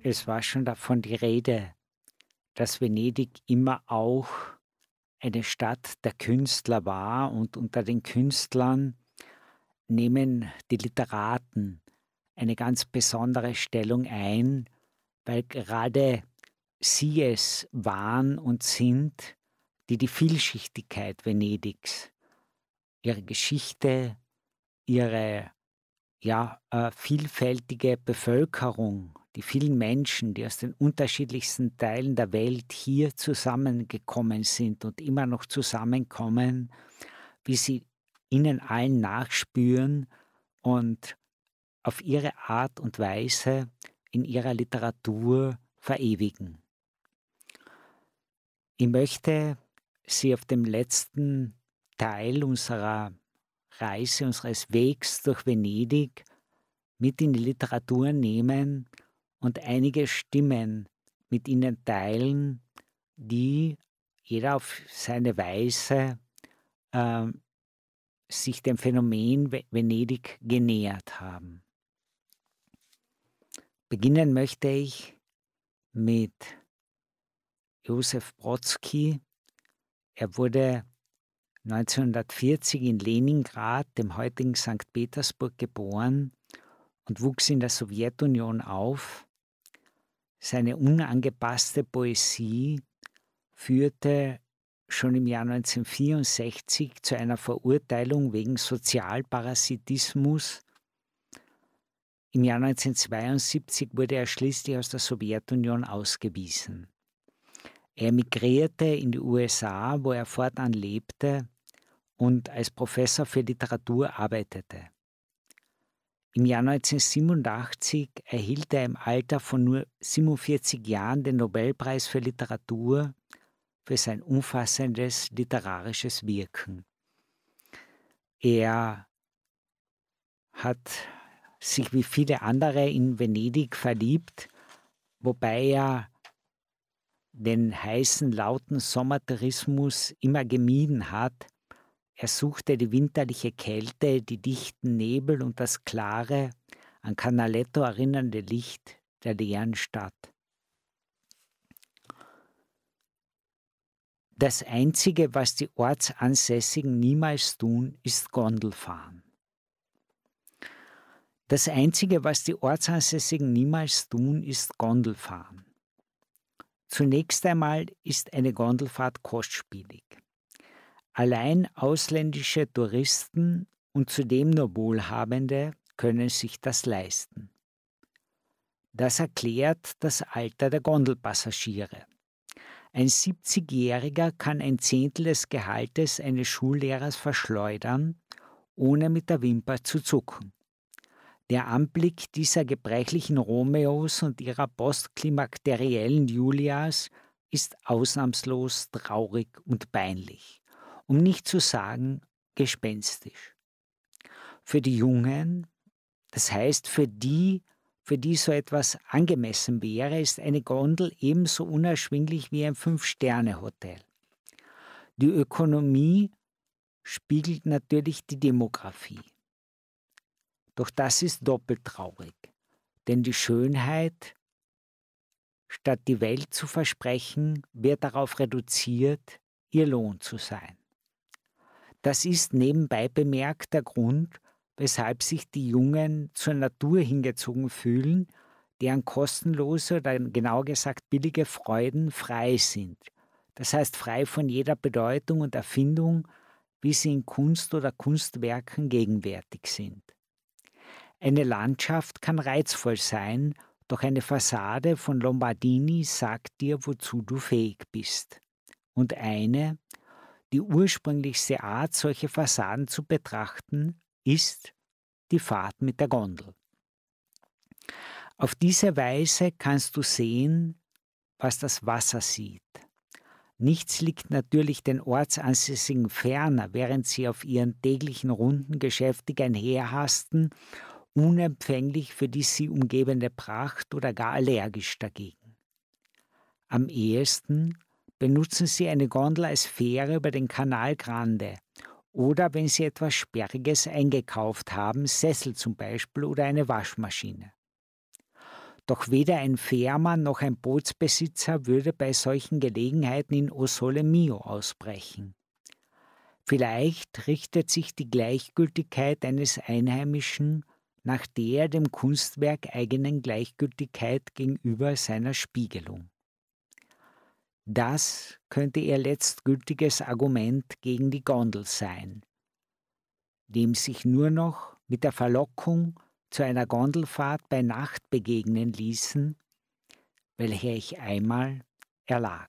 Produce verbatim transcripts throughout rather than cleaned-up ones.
Es war schon davon die Rede, dass Venedig immer auch eine Stadt der Künstler war und unter den Künstlern nehmen die Literaten eine ganz besondere Stellung ein, weil gerade sie es waren und sind, die die Vielschichtigkeit Venedigs, ihre Geschichte, ihre ja, äh, vielfältige Bevölkerung, die vielen Menschen, die aus den unterschiedlichsten Teilen der Welt hier zusammengekommen sind und immer noch zusammenkommen, wie sie ihnen allen nachspüren und auf ihre Art und Weise in ihrer Literatur verewigen. Ich möchte Sie auf dem letzten Teil unserer Reise, unseres Wegs durch Venedig mit in die Literatur nehmen und einige Stimmen mit Ihnen teilen, die jeder auf seine Weise ähm, sich dem Phänomen Ve- Venedig genähert haben. Beginnen möchte ich mit Josef Brodsky. Er wurde neunzehnhundertvierzig in Leningrad, dem heutigen Sankt Petersburg, geboren und wuchs in der Sowjetunion auf. Seine unangepasste Poesie führte schon im Jahr neunzehnhundertvierundsechzig zu einer Verurteilung wegen Sozialparasitismus. Im Jahr neunzehnhundertzweiundsiebzig wurde er schließlich aus der Sowjetunion ausgewiesen. Er emigrierte in die U S A, wo er fortan lebte und als Professor für Literatur arbeitete. Im Jahr neunzehnhundertsiebenundachtzig erhielt er im Alter von nur siebenundvierzig Jahren den Nobelpreis für Literatur für sein umfassendes literarisches Wirken. Er hat sich wie viele andere in Venedig verliebt, wobei er den heißen, lauten Sommertourismus immer gemieden hat. Er suchte die winterliche Kälte, die dichten Nebel und das klare, an Canaletto erinnernde Licht der leeren Stadt. Das Einzige, was die Ortsansässigen niemals tun, ist Gondelfahren. Das Einzige, was die Ortsansässigen niemals tun, ist Gondelfahren. Zunächst einmal ist eine Gondelfahrt kostspielig. Allein ausländische Touristen und zudem nur Wohlhabende können sich das leisten. Das erklärt das Alter der Gondelpassagiere. Ein siebzigjähriger kann ein Zehntel des Gehaltes eines Schullehrers verschleudern, ohne mit der Wimper zu zucken. Der Anblick dieser gebrechlichen Romeos und ihrer postklimakteriellen Julias ist ausnahmslos traurig und peinlich, um nicht zu sagen gespenstisch. Für die Jungen, das heißt für die, für die so etwas angemessen wäre, ist eine Gondel ebenso unerschwinglich wie ein Fünf-Sterne-Hotel. Die Ökonomie spiegelt natürlich die Demografie. Doch das ist doppelt traurig, denn die Schönheit, statt die Welt zu versprechen, wird darauf reduziert, ihr Lohn zu sein. Das ist nebenbei bemerkt der Grund, weshalb sich die Jungen zur Natur hingezogen fühlen, deren kostenlose oder genauer gesagt billige Freuden frei sind. Das heißt frei von jeder Bedeutung und Erfindung, wie sie in Kunst oder Kunstwerken gegenwärtig sind. Eine Landschaft kann reizvoll sein, doch eine Fassade von Lombardini sagt dir, wozu du fähig bist. Und eine, die ursprünglichste Art, solche Fassaden zu betrachten, ist die Fahrt mit der Gondel. Auf diese Weise kannst du sehen, was das Wasser sieht. Nichts liegt natürlich den Ortsansässigen ferner, während sie auf ihren täglichen Runden geschäftig einherhasten, unempfänglich für die sie umgebende Pracht oder gar allergisch dagegen. Am ehesten benutzen sie eine Gondel als Fähre über den Canal Grande oder, wenn sie etwas Sperriges eingekauft haben, Sessel zum Beispiel oder eine Waschmaschine. Doch weder ein Fährmann noch ein Bootsbesitzer würde bei solchen Gelegenheiten in O Sole Mio ausbrechen. Vielleicht richtet sich die Gleichgültigkeit eines Einheimischen nach der dem Kunstwerk eigenen Gleichgültigkeit gegenüber seiner Spiegelung. Das könnte ihr letztgültiges Argument gegen die Gondel sein, dem sich nur noch mit der Verlockung zu einer Gondelfahrt bei Nacht begegnen ließen, welcher ich einmal erlag.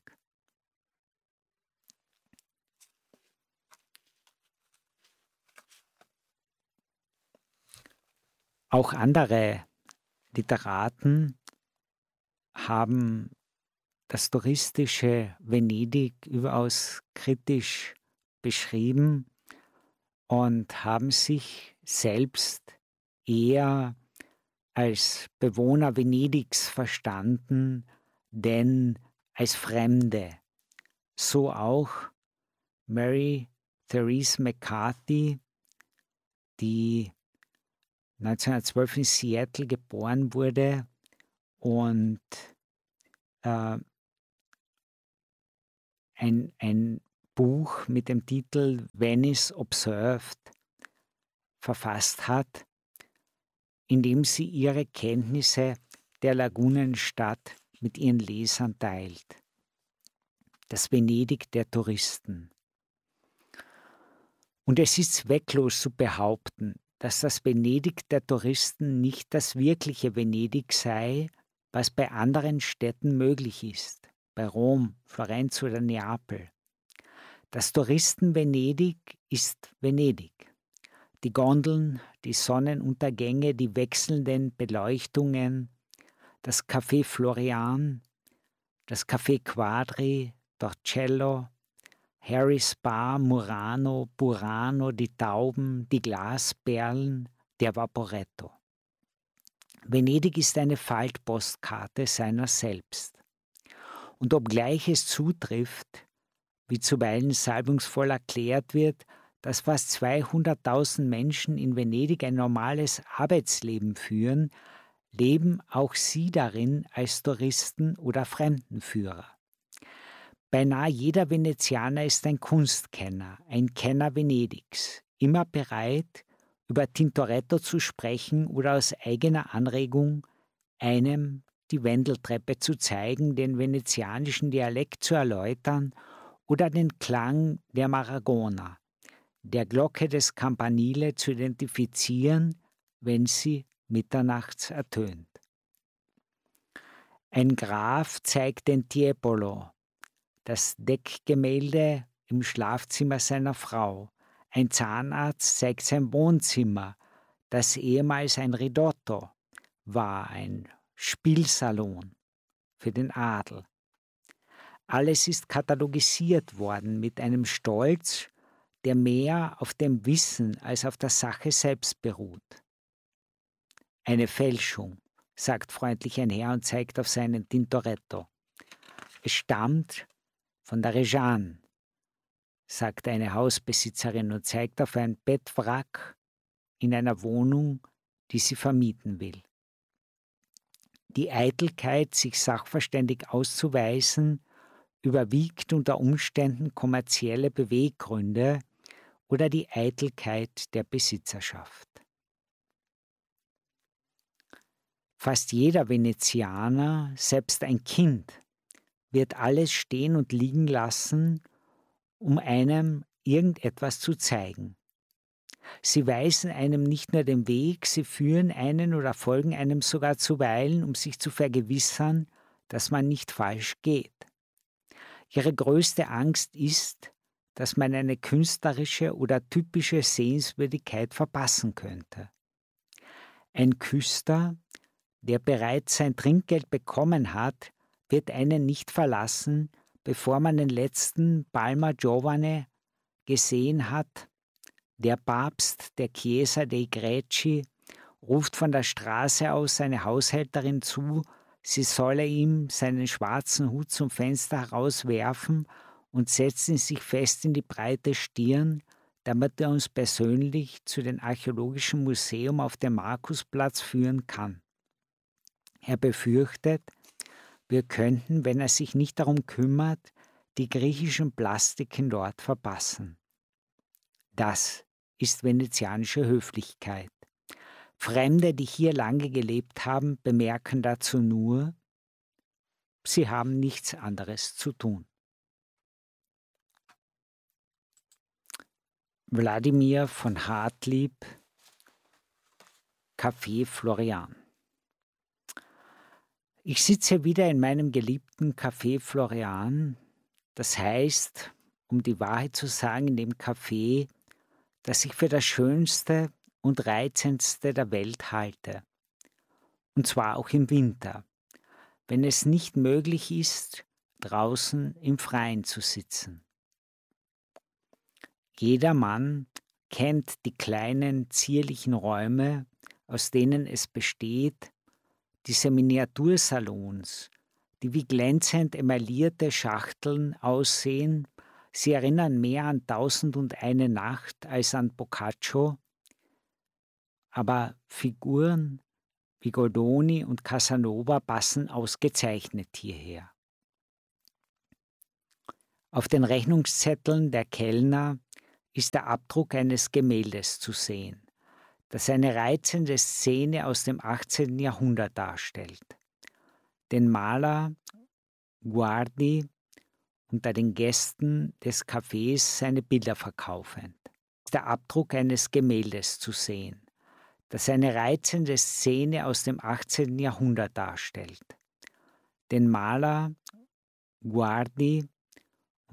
Auch andere Literaten haben das touristische Venedig überaus kritisch beschrieben und haben sich selbst eher als Bewohner Venedigs verstanden, denn als Fremde. So auch Mary Therese McCarthy, die neunzehnhundertzwölf in Seattle geboren wurde und äh, ein, ein Buch mit dem Titel Venice Observed verfasst hat, in dem sie ihre Kenntnisse der Lagunenstadt mit ihren Lesern teilt. Das Venedig der Touristen. Und es ist zwecklos zu behaupten, dass das Venedig der Touristen nicht das wirkliche Venedig sei, was bei anderen Städten möglich ist, bei Rom, Florenz oder Neapel. Das Touristen-Venedig ist Venedig. Die Gondeln, die Sonnenuntergänge, die wechselnden Beleuchtungen, das Café Florian, das Café Quadri, Torcello, Harry's Bar, Murano, Burano, die Tauben, die Glasperlen, der Vaporetto. Venedig ist eine Faltpostkarte seiner selbst. Und obgleich es zutrifft, wie zuweilen salbungsvoll erklärt wird, dass fast zweihunderttausend Menschen in Venedig ein normales Arbeitsleben führen, leben auch sie darin als Touristen oder Fremdenführer. Beinahe jeder Venezianer ist ein Kunstkenner, ein Kenner Venedigs, immer bereit, über Tintoretto zu sprechen oder aus eigener Anregung einem die Wendeltreppe zu zeigen, den venezianischen Dialekt zu erläutern oder den Klang der Maragona, der Glocke des Campanile zu identifizieren, wenn sie mitternachts ertönt. Ein Graf zeigt den Tiepolo, das Deckgemälde im Schlafzimmer seiner Frau. Ein Zahnarzt zeigt sein Wohnzimmer, das ehemals ein Ridotto war, ein Spielsalon für den Adel. Alles ist katalogisiert worden mit einem Stolz, der mehr auf dem Wissen als auf der Sache selbst beruht. Eine Fälschung, sagt freundlich ein Herr und zeigt auf seinen Tintoretto. Es stammt von der Reggiane, sagt eine Hausbesitzerin und zeigt auf ein Bettwrack in einer Wohnung, die sie vermieten will. Die Eitelkeit, sich sachverständig auszuweisen, überwiegt unter Umständen kommerzielle Beweggründe oder die Eitelkeit der Besitzerschaft. Fast jeder Venezianer, selbst ein Kind, wird alles stehen und liegen lassen, um einem irgendetwas zu zeigen. Sie weisen einem nicht nur den Weg, sie führen einen oder folgen einem sogar zuweilen, um sich zu vergewissern, dass man nicht falsch geht. Ihre größte Angst ist, dass man eine künstlerische oder typische Sehenswürdigkeit verpassen könnte. Ein Küster, der bereits sein Trinkgeld bekommen hat, wird einen nicht verlassen, bevor man den letzten Palma Giovane gesehen hat. Der Papst der Chiesa dei Greci ruft von der Straße aus seine Haushälterin zu, sie solle ihm seinen schwarzen Hut zum Fenster herauswerfen und setzen sich fest in die breite Stirn, damit er uns persönlich zu dem Archäologischen Museum auf dem Markusplatz führen kann. Er befürchtet, wir könnten, wenn er sich nicht darum kümmert, die griechischen Plastiken dort verpassen. Das ist venezianische Höflichkeit. Fremde, die hier lange gelebt haben, bemerken dazu nur, sie haben nichts anderes zu tun. Wladimir von Hartlieb, Café Florian. Ich sitze wieder in meinem geliebten Café Florian, das heißt, um die Wahrheit zu sagen, in dem Café, das ich für das Schönste und Reizendste der Welt halte. Und zwar auch im Winter, wenn es nicht möglich ist, draußen im Freien zu sitzen. Jeder Mann kennt die kleinen, zierlichen Räume, aus denen es besteht, diese Miniatursalons, die wie glänzend emaillierte Schachteln aussehen. Sie erinnern mehr an Tausend und eine Nacht als an Boccaccio, aber Figuren wie Goldoni und Casanova passen ausgezeichnet hierher. Auf den Rechnungszetteln der Kellner ist der Abdruck eines Gemäldes zu sehen, das eine reizende Szene aus dem achtzehnten Jahrhundert darstellt. Den Maler Guardi unter den Gästen des Cafés seine Bilder verkaufend. Der Abdruck eines Gemäldes zu sehen, das eine reizende Szene aus dem achtzehnten Jahrhundert darstellt. Den Maler Guardi